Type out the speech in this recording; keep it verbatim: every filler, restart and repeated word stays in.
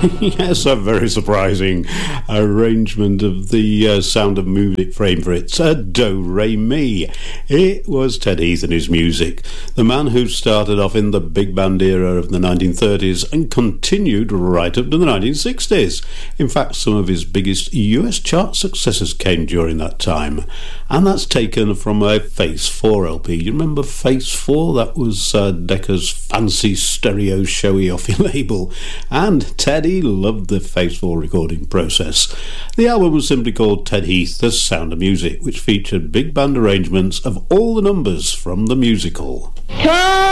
Yes, a very surprising arrangement of the uh, Sound of Music frame for it. Uh, Do Re Mi. It was Ted Heath and his music, the man who started off in the big band era of the nineteen thirties and continued right up to the nineteen sixties. In fact, some of his biggest U S chart successes came during that time, and that's taken from a Face four L P. You remember Face four? That was uh, Decca's fancy stereo showy off your label, and Teddy loved the Face four recording process. The album was simply called Ted Heath, The Sound of Music, which featured big band arrangements of all the numbers from the musical.